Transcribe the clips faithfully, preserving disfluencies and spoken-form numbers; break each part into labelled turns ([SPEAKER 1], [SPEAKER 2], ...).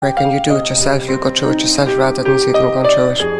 [SPEAKER 1] I reckon you do it yourself, you go through it yourself rather than see them going through it.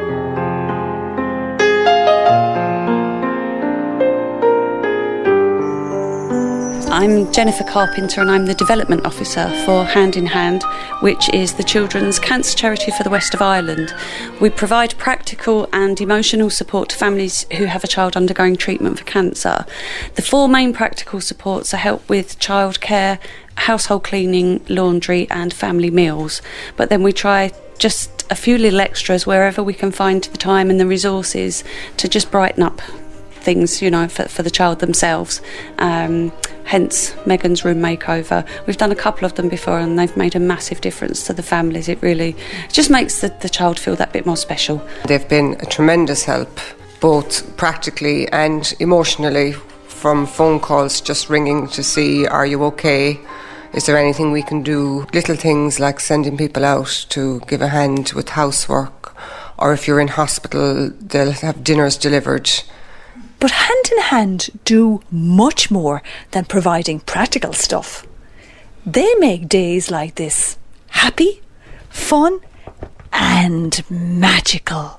[SPEAKER 2] I'm Jennifer Carpenter and I'm the Development Officer for Hand in Hand, which is the children's cancer charity for the West of Ireland. We provide practical and emotional support to families who have a child undergoing treatment for cancer. The four main practical supports are help with childcare, household cleaning, laundry and family meals. But then we try just a few little extras wherever we can find the time and the resources to just brighten up things, you know, for, for the child themselves. Um, hence Megan's room makeover. We've done a couple of them before and they've made a massive difference to the families. It really just makes the, the child feel that bit more special.
[SPEAKER 1] They've been a tremendous help, both practically and emotionally, from phone calls just ringing to see, are you okay? Is there anything we can do? Little things like sending people out to give a hand with housework, or if you're in hospital, they'll have dinners delivered.
[SPEAKER 3] But Hand in Hand do much more than providing practical stuff. They make days like this happy, fun and magical.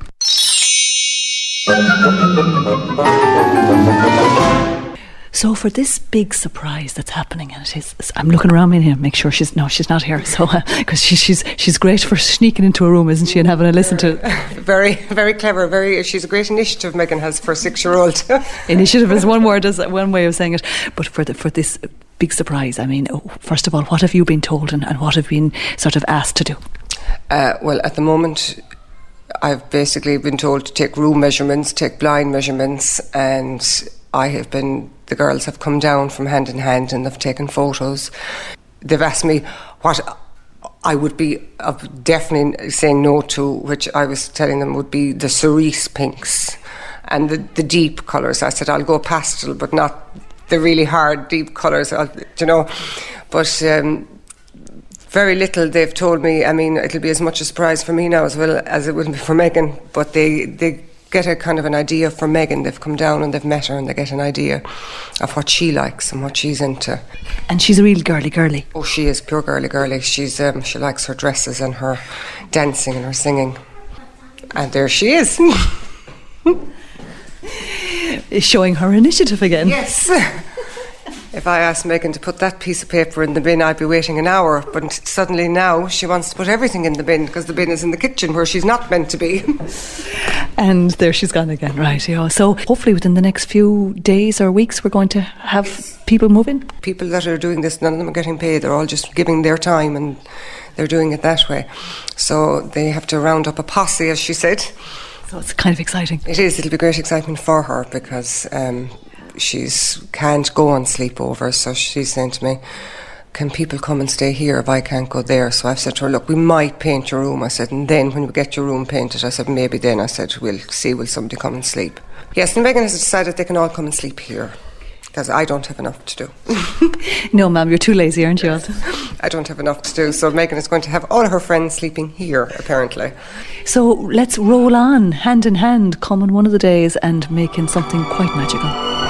[SPEAKER 3] So for this big surprise that's happening, and it is, I'm looking around me here, make sure she's no, she's not here. So because uh, she, she's she's great for sneaking into a room, isn't she, and having a listen to it.
[SPEAKER 1] Very, very clever. Very, she's a great initiative. Megan has for a six-year-old.
[SPEAKER 3] Initiative is one word, is one way of saying it. But for the, for this big surprise, I mean, first of all, what have you been told, and, and what have you been sort of asked to do?
[SPEAKER 1] Uh, well, at the moment, I've basically been told to take room measurements, take blind measurements, and I have been. The girls have come down from Hand in Hand and they've taken photos. They've asked me what I would be definitely saying no to, which I was telling them would be the cerise pinks and the, the deep colours. I said I'll go pastel, but not the really hard deep colours, you know. But um, very little they've told me. I mean, it'll be as much a surprise for me now as well as it will be for Megan. But they they. get a kind of an idea from Megan. They've come down and they've met her and they get an idea of what she likes and what she's into.
[SPEAKER 3] And she's a real girly girly.
[SPEAKER 1] Oh, she is pure girly girly. She's um, she likes her dresses and her dancing and her singing. And there she is.
[SPEAKER 3] Showing her initiative again.
[SPEAKER 1] Yes. If I asked Megan to put that piece of paper in the bin, I'd be waiting an hour. But suddenly now she wants to put everything in the bin because the bin is in the kitchen where she's not meant to be.
[SPEAKER 3] And there she's gone again, right? You know. So hopefully within the next few days or weeks we're going to have people moving.
[SPEAKER 1] People that are doing this, none of them are getting paid. They're all just giving their time and they're doing it that way. So they have to round up a posse, as she said.
[SPEAKER 3] So it's kind of exciting.
[SPEAKER 1] It is. It'll be great excitement for her because Um, she's can't go on sleepovers, so she's saying to me, can people come and stay here if I can't go there? So I've said to her, look, we might paint your room. I said, and then when we get your room painted, I said, maybe then, I said, we'll see, will somebody come and sleep? Yes, and Megan has decided they can all come and sleep here because I don't have enough to do.
[SPEAKER 3] No, ma'am, you're too lazy, aren't you?
[SPEAKER 1] I don't have enough to do, so Megan is going to have all her friends sleeping here, apparently.
[SPEAKER 3] So let's roll on, hand in hand, coming one of the days and making something quite magical.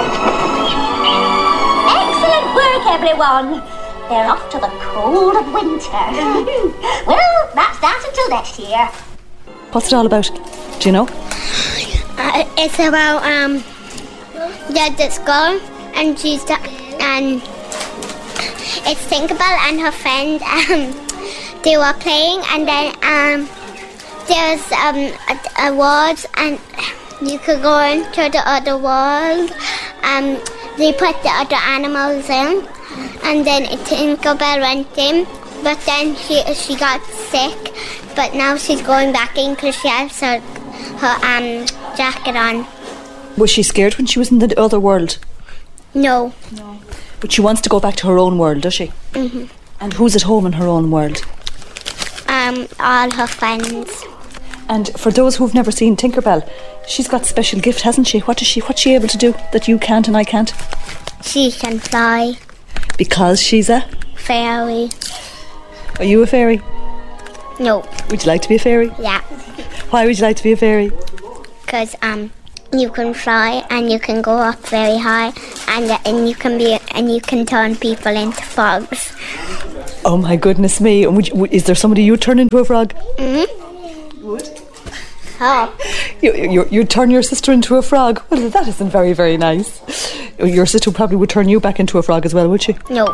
[SPEAKER 4] Excellent work, everyone. They're off to the cold of winter. Well, that's that until next year.
[SPEAKER 3] What's it all about? Do you know?
[SPEAKER 5] Uh, it's about um, Dad that's gone, and she's da- and it's Tinkerbell and her friend. Um, they were playing, and then um, there's um a, a world, and you could go into the other world. Um, they put the other animals in, and then Tinkerbell went in, but then she she got sick. But now she's going back in because she has her her um jacket on.
[SPEAKER 3] Was she scared when she was in the other world?
[SPEAKER 5] No.
[SPEAKER 3] No. But she wants to go back to her own world, does she?
[SPEAKER 5] Mhm.
[SPEAKER 3] And who's at home in her own world?
[SPEAKER 5] Um, all her friends.
[SPEAKER 3] And for those who've never seen Tinkerbell, she's got a special gift, hasn't she? What is she? What's she able to do that you can't and I can't?
[SPEAKER 5] She can fly.
[SPEAKER 3] Because she's a
[SPEAKER 5] fairy.
[SPEAKER 3] Are you a fairy?
[SPEAKER 5] No.
[SPEAKER 3] Would you like to be a fairy?
[SPEAKER 5] Yeah.
[SPEAKER 3] Why would you like to be a fairy?
[SPEAKER 5] Because um, you can fly and you can go up very high, and and you can be and you can turn people into frogs.
[SPEAKER 3] Oh my goodness me. And would you, would, is there somebody you'd turn into a frog?
[SPEAKER 5] Mm-hmm. Would? Oh.
[SPEAKER 3] You, you, you'd turn your sister into a frog? Well, that isn't very, very nice. Your sister probably would turn you back into a frog as well, would she?
[SPEAKER 5] No.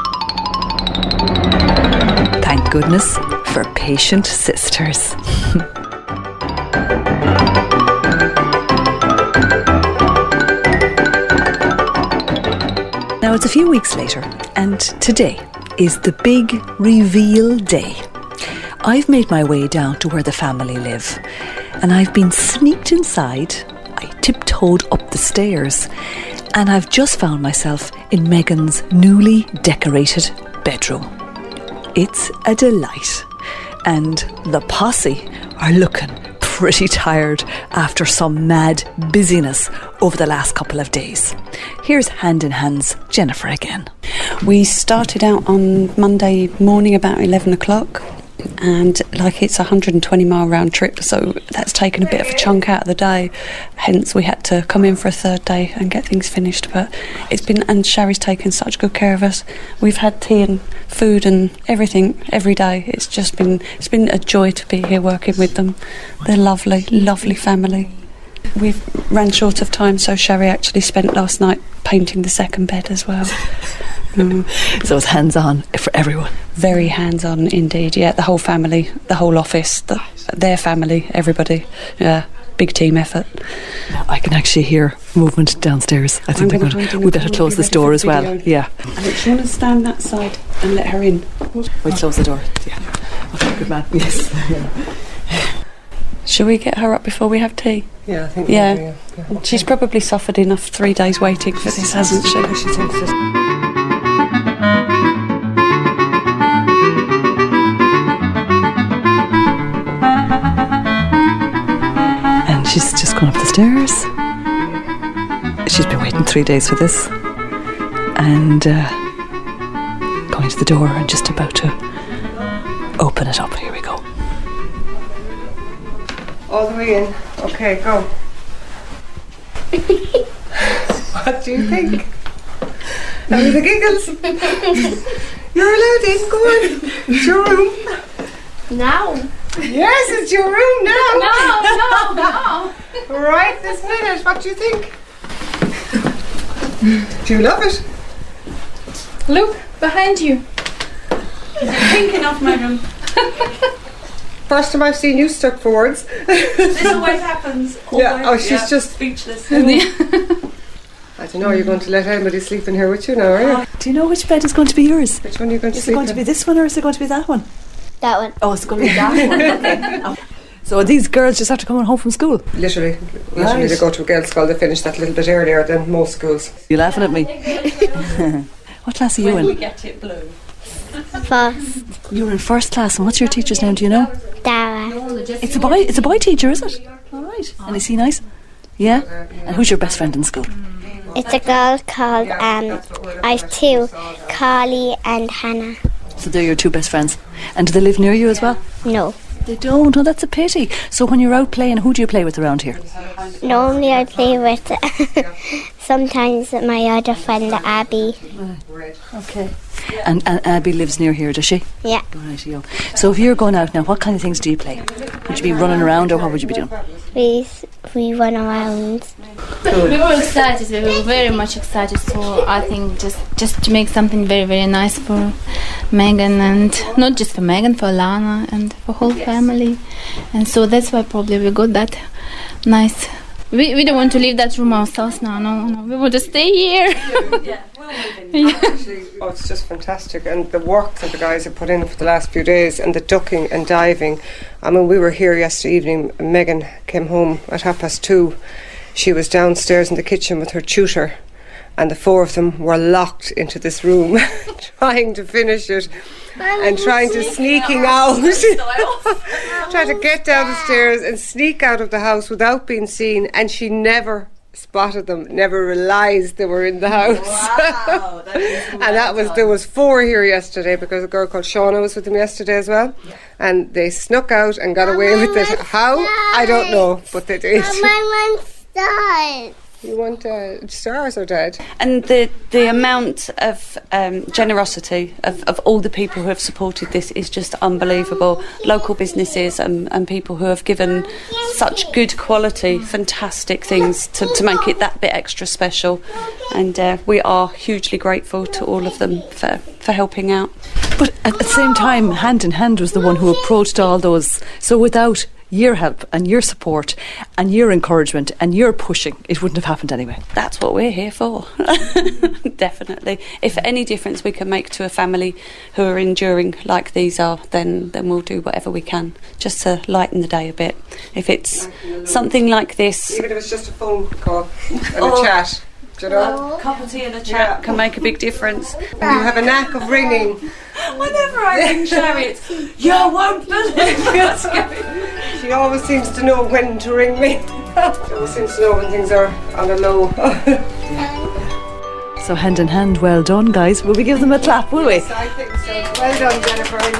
[SPEAKER 3] Thank goodness for patient sisters. Now it's a few weeks later, and today is the big reveal day. I've made my way down to where the family live, and I've been sneaked inside. I tiptoed up the stairs, and I've just found myself in Megan's newly decorated bedroom. It's a delight, and the posse are looking pretty tired after some mad busyness over the last couple of days. Here's Hand in Hand's Jennifer again.
[SPEAKER 2] We started out on Monday morning about eleven o'clock, and like it's a one hundred twenty mile round trip, so that's taken a bit of a chunk out of the day, hence we had to come in for a third day and get things finished. But it's been, and Sherry's taken such good care of us. We've had tea and food and everything every day. It's just been it's been a joy to be here working with them. They're lovely, lovely family. We've ran short of time, so Sherry actually spent last night painting the second bed as well. Mm.
[SPEAKER 3] So it's hands-on for everyone.
[SPEAKER 2] Very hands-on indeed, yeah. The whole family, the whole office, the, their family, everybody. Yeah, big team effort.
[SPEAKER 3] Now I can actually hear movement downstairs. I think they're going to... We better close this door as well. Yeah.
[SPEAKER 2] Alex, you want to stand that side and let her in?
[SPEAKER 3] Wait, close the door. Yeah. Okay, good man. Yes.
[SPEAKER 2] Shall we get her up before we have tea?
[SPEAKER 1] Yeah, I think
[SPEAKER 2] yeah.
[SPEAKER 1] yeah. yeah. Okay.
[SPEAKER 2] She's probably suffered enough three days waiting for this, hasn't she?
[SPEAKER 1] She thinks it.
[SPEAKER 3] And she's just gone up the stairs. She's been waiting three days for this. And uh, going to the door and just about to open it up. Here we go.
[SPEAKER 1] All the way in. Okay, go. What do you think? How are the giggles? You're allowed in, go on. It's your room.
[SPEAKER 5] No.
[SPEAKER 1] Yes, it's your room now.
[SPEAKER 5] No, no, no.
[SPEAKER 1] Right this minute, what do you think? Do you love it?
[SPEAKER 6] Look, behind you. Is it pink enough, Megan?
[SPEAKER 1] First time I've seen you stuck for words.
[SPEAKER 6] This always happens. Always.
[SPEAKER 1] Yeah, oh, she's
[SPEAKER 6] yeah.
[SPEAKER 1] just...
[SPEAKER 6] speechless.
[SPEAKER 1] I don't know, are you going to let anybody sleep in here with you now, are you?
[SPEAKER 3] Do you know which bed is going to be yours?
[SPEAKER 1] Which one are you going to
[SPEAKER 3] Is it
[SPEAKER 1] sleep
[SPEAKER 3] going to
[SPEAKER 1] in?
[SPEAKER 3] be this one or is it going to be that one?
[SPEAKER 5] That one.
[SPEAKER 3] Oh, it's going to be that one. Okay. So these girls just have to come home from school?
[SPEAKER 1] Literally. Literally,
[SPEAKER 3] Right.
[SPEAKER 1] they go to a girls' school, they finish that a little bit earlier than most schools.
[SPEAKER 3] You're laughing at me. What class are you
[SPEAKER 6] When we
[SPEAKER 3] in?
[SPEAKER 6] get it blue.
[SPEAKER 5] First.
[SPEAKER 3] You're in first class, and what's your teacher's name, do you know?
[SPEAKER 5] Dara.
[SPEAKER 3] It's a boy, it's a boy teacher, is it? All right. And is he nice? Yeah? And who's your best friend in school?
[SPEAKER 5] It's a girl called, um, I have two, Carly and Hannah.
[SPEAKER 3] So they're your two best friends. And do they live near you as well?
[SPEAKER 5] No.
[SPEAKER 3] They don't. Oh, that's a pity. So when you're out playing, who do you play with around here?
[SPEAKER 5] Normally I play with sometimes my other friend Abby.
[SPEAKER 3] Okay. And, and Abby lives near here, does she?
[SPEAKER 5] Yeah.
[SPEAKER 3] Rightio. So if you're going out now, what kind of things do you play? Would you be running around or what would you be doing?
[SPEAKER 5] We we run around.
[SPEAKER 7] We were excited. We were very much excited. So I think just just to make something very very nice for Megan, and not just for Megan, for Lana and for whole family. And so that's why probably we got that nice. We we don't want to leave that room ourselves now. No, no. We want to stay here.
[SPEAKER 6] Yeah, we'll move in.
[SPEAKER 1] Actually, oh, it's just fantastic. And the work that the guys have put in for the last few days, and the ducking and diving. I mean, we were here yesterday evening. Megan came home at half past two. She was downstairs in the kitchen with her tutor, and the four of them were locked into this room trying to finish it and trying to sneaking out. Trying to get down the stairs and sneak out of the house without being seen, and she never spotted them, never realised they were in the house.
[SPEAKER 3] Wow, that is
[SPEAKER 1] and that was there was four here yesterday because a girl called Shauna was with them yesterday as well, and they snuck out and got away with it. How? I don't know, but they did.
[SPEAKER 5] My one starts.
[SPEAKER 1] You want uh, stars or Dad?
[SPEAKER 2] And the the amount of um, generosity of, of all the people who have supported this is just unbelievable. Local businesses and, and people who have given such good quality, fantastic things to, to make it that bit extra special. And uh, we are hugely grateful to all of them for, for helping out.
[SPEAKER 3] But at the same time, Hand in Hand was the one who approached all those. So without your help and your support and your encouragement and your pushing, it wouldn't have happened anyway.
[SPEAKER 2] That's what we're here for. Definitely. If any difference we can make to a family who are enduring like these are, then, then we'll do whatever we can just to lighten the day a bit. If it's something like this...
[SPEAKER 1] Even if it's just a phone call and a chat. You know?
[SPEAKER 2] A cup of tea and a chat yeah. can make a big difference.
[SPEAKER 1] You have a knack of ringing.
[SPEAKER 2] Whenever I ring Chariots, you won't believe what's going.
[SPEAKER 1] She always seems to know when to ring me. She always seems to know when things are on a low.
[SPEAKER 3] So Hand in Hand, well done, guys. Will we give them a clap, will we?
[SPEAKER 1] Yes, I think so. Well done, Jennifer.